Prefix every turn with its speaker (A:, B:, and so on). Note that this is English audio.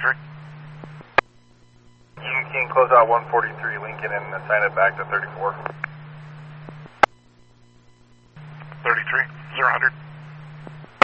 A: You can close out 143 Lincoln and assign it back to 34.
B: 33, 0, 100.